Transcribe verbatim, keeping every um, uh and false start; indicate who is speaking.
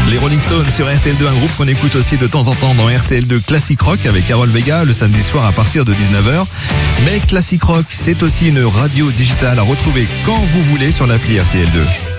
Speaker 1: Les Rolling Stones sur R T L deux, un groupe qu'on écoute aussi de temps en temps dans R T L deux Classic Rock avec Carole Vega le samedi soir à partir de dix-neuf heures. Mais Classic Rock, c'est aussi une radio digitale à retrouver quand vous voulez sur l'appli R T L deux.